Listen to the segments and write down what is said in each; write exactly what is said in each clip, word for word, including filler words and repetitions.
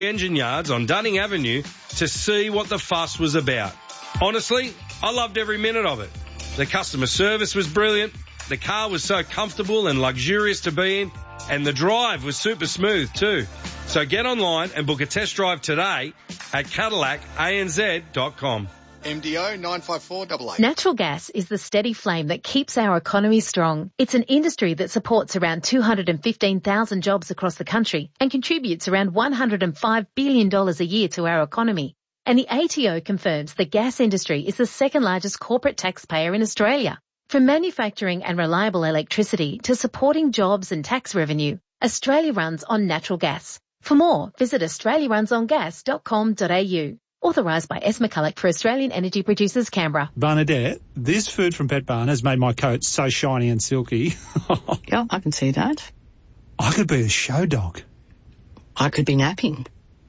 Engine Yards on Dunning Avenue to see what the fuss was about. Honestly, I loved every minute of it. The customer service was brilliant, the car was so comfortable and luxurious to be in, and the drive was super smooth too. So get online and book a test drive today at Cadillac A N Z dot com. M D O nine five four eight eight. Natural gas is the steady flame that keeps our economy strong. It's an industry that supports around two hundred fifteen thousand jobs across the country and contributes around one hundred five billion dollars a year to our economy. And the A T O confirms the gas industry is the second largest corporate taxpayer in Australia. From manufacturing and reliable electricity to supporting jobs and tax revenue, Australia runs on natural gas. For more, visit australia runs on gas dot com dot a u. Authorised by S. McCulloch for Australian Energy Producers, Canberra. Bernadette, this food from Pet Barn has made my coat so shiny and silky. Yeah, I can see that. I could be a show dog. I could be napping.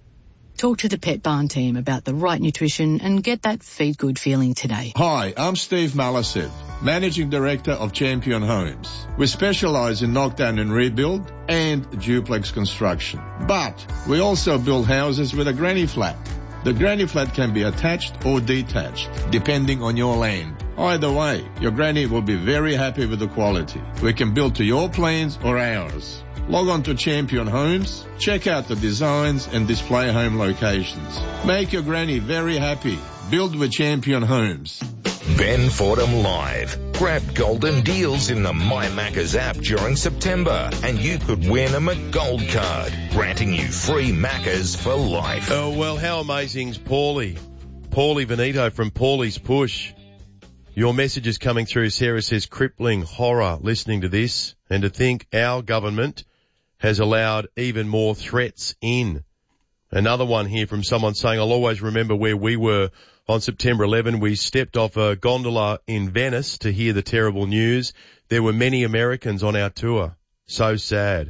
Talk to the Pet Barn team about the right nutrition and get that feed good feeling today. Hi, I'm Steve Malasid, Managing Director of Champion Homes. We specialise in knockdown and rebuild and duplex construction. But we also build houses with a granny flat. The granny flat can be attached or detached, depending on your land. Either way, your granny will be very happy with the quality. We can build to your plans or ours. Log on to Champion Homes, check out the designs and display home locations. Make your granny very happy. Build with Champion Homes. Ben Fordham Live. Grab golden deals in the My Maccas app during September and you could win a McGold card, granting you free Maccas for life. Oh, well, how amazing's Paulie? Paulie Benito from Paulie's Push. Your message is coming through. Sarah says, crippling horror listening to this, and to think our government has allowed even more threats in. Another one here from someone saying, I'll always remember where we were on September eleventh. We stepped off a gondola in Venice to hear the terrible news. There were many Americans on our tour. So sad.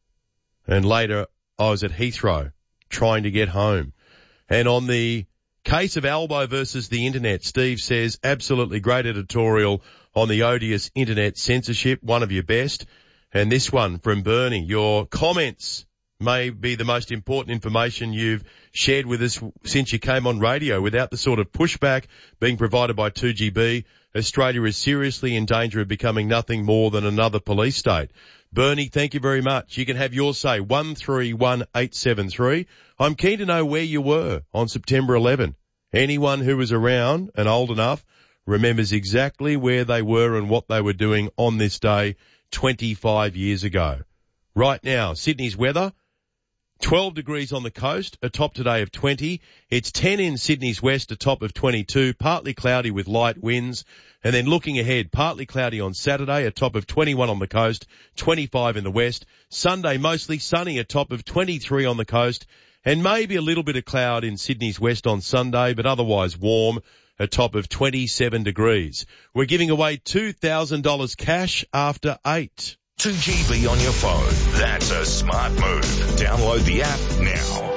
And later, I was at Heathrow trying to get home. And on the case of Albo versus the internet, Steve says, absolutely great editorial on the odious internet censorship, one of your best. And this one from Bernie, your comments may be the most important information you've shared with us since you came on radio. Without the sort of pushback being provided by two G B, Australia is seriously in danger of becoming nothing more than another police state. Bernie, thank you very much. You can have your say, one three one eight seven three. I'm keen to know where you were on September eleventh. Anyone who was around and old enough remembers exactly where they were and what they were doing on this day twenty-five years ago. Right now, Sydney's weather, twelve degrees on the coast, a top today of twenty. It's ten in Sydney's west, a top of twenty-two, partly cloudy with light winds. And then looking ahead, partly cloudy on Saturday, a top of twenty-one on the coast, twenty-five in the west. Sunday, mostly sunny, a top of twenty-three on the coast. And maybe a little bit of cloud in Sydney's west on Sunday, but otherwise warm, a top of twenty-seven degrees. We're giving away two thousand dollars cash after eight. two G B on your phone. That's a smart move. Download the app now.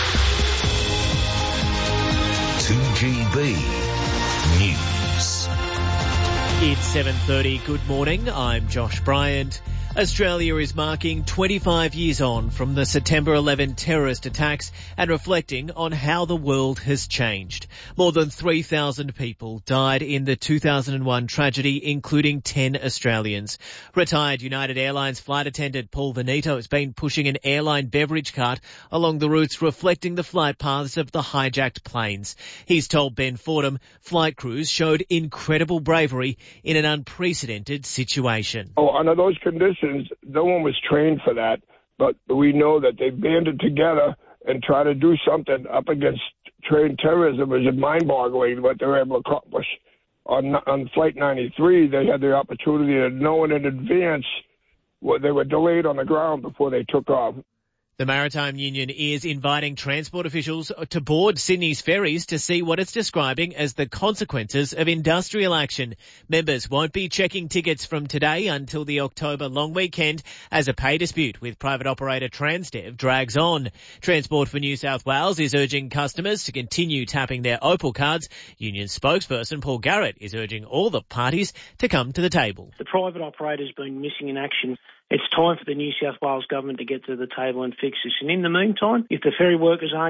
two G B News. It's seven thirty. Good morning. I'm Josh Bryant. Australia is marking twenty-five years on from the September eleventh terrorist attacks and reflecting on how the world has changed. More than three thousand people died in the two thousand one tragedy, including ten Australians. Retired United Airlines flight attendant Paul Benito has been pushing an airline beverage cart along the routes reflecting the flight paths of the hijacked planes. He's told Ben Fordham flight crews showed incredible bravery in an unprecedented situation. Oh, under those conditions, no one was trained for that, but we know that they banded together and tried to do something up against trained terrorism. It was mind-boggling what they were able to accomplish. On, on Flight ninety-three, they had the opportunity of knowing in advance what they were delayed on the ground before they took off. The Maritime Union is inviting transport officials to board Sydney's ferries to see what it's describing as the consequences of industrial action. Members won't be checking tickets from today until the October long weekend as a pay dispute with private operator Transdev drags on. Transport for New South Wales is urging customers to continue tapping their Opal cards. Union spokesperson Paul Garrett is urging all the parties to come to the table. The private operator's been missing in action It's time for the New South Wales government to get to the table and fix this. And in the meantime, if the ferry workers aren't